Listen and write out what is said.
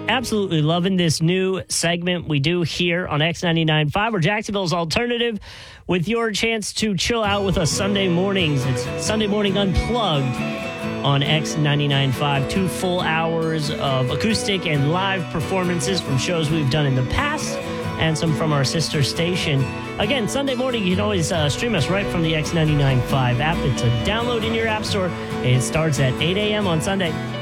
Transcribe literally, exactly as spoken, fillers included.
Absolutely loving this new segment we do here on X ninety-nine point five, or Jacksonville's alternative, with your chance to chill out with us Sunday mornings. It's Sunday Morning Unplugged on X ninety-nine point five. Two full hours of acoustic and live performances from shows we've done in the past and some from our sister station. Again, Sunday morning, you can always uh, stream us right from the X ninety-nine point five app. It's a download in your app store. It starts at eight a.m. on Sunday